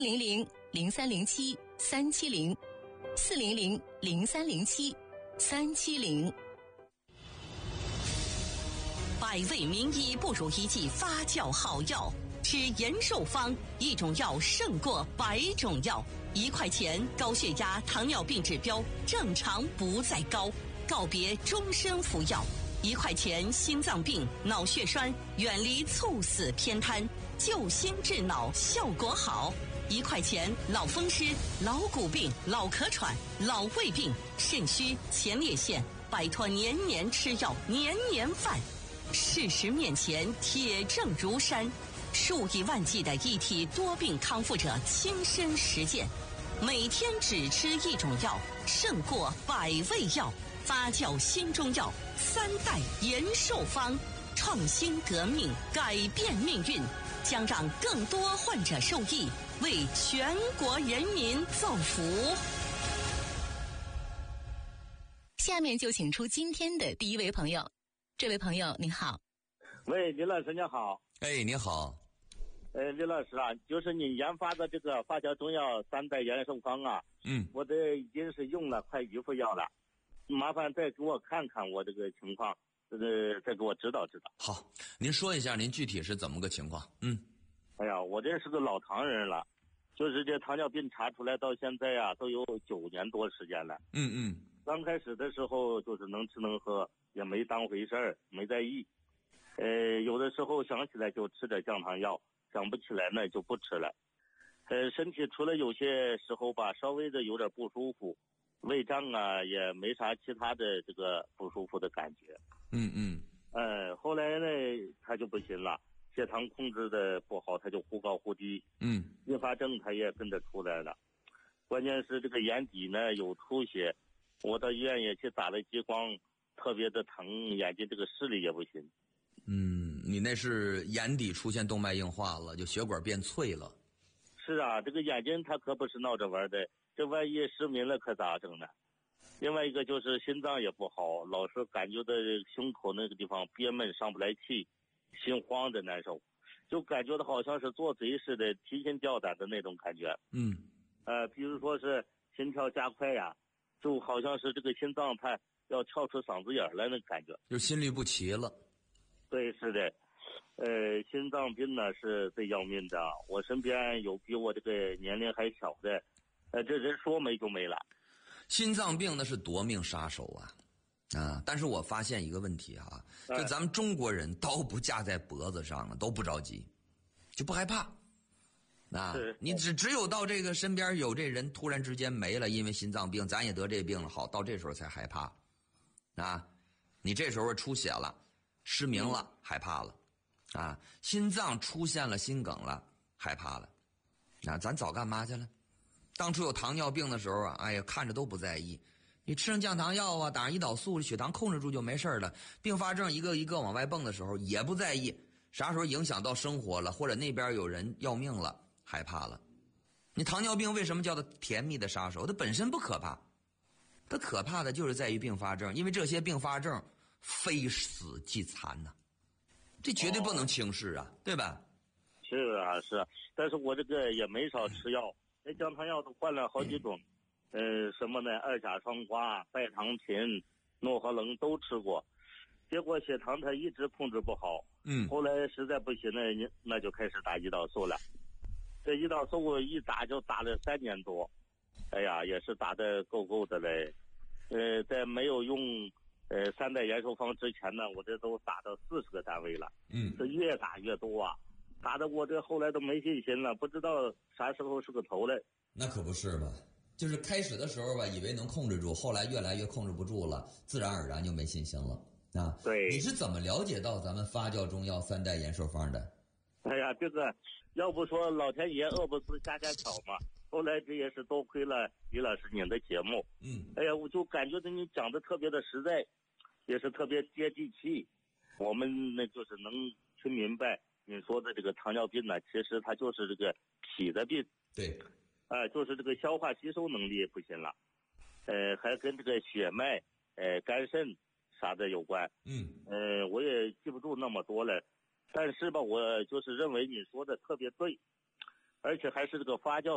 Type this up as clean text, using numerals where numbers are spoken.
00030737040003073770。 百味名医不如一剂发酵好药，吃延寿方，一种药胜过100种药。1块钱，高血压、糖尿病指标正常不再高，告别终身服药。1块钱，心脏病、脑血栓远离猝死偏瘫，救心治脑效果好。1块钱，老风湿、老骨病、老咳喘、老胃病、肾虚、前列腺，摆脱年年吃药、年年犯。事实面前，铁证如山，数以万计的一体多病康复者亲身实践，每天只吃一种药，胜过100味药。发酵新中药3代延寿方，创新革命，改变命运，将让更多患者受益，为全国人民造福。 下面就请出今天的第一位朋友。这位朋友您好。 喂，李老师你好。 哎，你好。 李老师啊，就是你研发的这个发酵中药3代延寿方啊，我这已经是用了快1副药了，麻烦再给我看看我这个情况，再给我指导指导。 好，您说一下您具体是怎么个情况？ 哎呀，我这是个老糖人了，就是这糖尿病查出来到现在啊，都有9年多时间了。刚开始的时候就是能吃能喝，也没当回事儿，没在意。有的时候想起来就吃点降糖药，想不起来呢就不吃了。身体除了有些时候吧，稍微的有点不舒服，胃胀啊，也没啥其他的这个不舒服的感觉。后来呢，他就不行了，血糖控制的不好，他就忽高忽低。并发症他也跟着出来了。关键是这个眼底呢有出血，我到医院也去打了激光，特别的疼，眼睛这个视力也不行。 你那是眼底出现动脉硬化了，就血管变脆了。 是啊，这个眼睛它可不是闹着玩的，这万一失明了可咋整呢？另外一个就是心脏也不好，老是感觉到胸口那个地方憋闷上不来气，心慌的难受，就感觉到好像是做贼似的，提心吊胆的那种感觉。比如说是心跳加快呀，就好像是这个心脏它要跳出嗓子眼来那感觉， 就心律不齐了。 对，是的。心脏病呢是最要命的，我身边有比我这个年龄还小的，这人说没就没了。 心脏病那是夺命杀手啊！但是我发现一个问题啊，就咱们中国人刀不架在脖子上啊，都不着急，就不害怕。你只有到这个身边有这人突然之间没了，因为心脏病，咱也得这病了，好，到这时候才害怕。你这时候出血了，失明了，害怕了。心脏出现了心梗了，害怕了。咱早干嘛去了？当初有糖尿病的时候啊，哎呀，看着都不在意。你吃上降糖药啊，打上胰岛素，血糖控制住就没事了。并发症一个一个往外蹦的时候也不在意，啥时候影响到生活了，或者那边有人要命了，害怕了。你糖尿病为什么叫做甜蜜的杀手？它本身不可怕，它可怕的就是在于并发症，因为这些并发症非死即残呐。这绝对不能轻视啊，对吧？ 是啊，是啊，但是我这个也没少吃药，那降糖药都换了好几种，什么呢？2甲双胍、拜糖嗪、诺和棱都吃过，结果血糖它一直控制不好。后来实在不行了，那就开始打胰岛素了。这胰岛素一打就打了3年多，哎呀，也是打得够够的嘞。在没有用3代延寿方之前呢，我这都打到40个单位了。这越打越多啊，打得我这后来都没信心了，不知道啥时候是个头嘞。 那可不是吧，就是开始的时候吧，以为能控制住，后来越来越控制不住了，自然而然就没信心了。 对， 你是怎么了解到咱们发酵中药3代延寿方的？ 哎呀，这个要不说老天爷饿不死瞎瞎巧嘛，后来这也是多亏了李老师您的节目。哎呀，我就感觉你讲的特别的实在，也是特别接地气。我们那就是能听明白你说的这个糖尿病呢，其实它就是这个脾的病。 对， 就是这个消化吸收能力不行了，还跟这个血脉、肝肾啥的有关。我也记不住那么多了，但是吧，我就是认为你说的特别对，而且还是这个发酵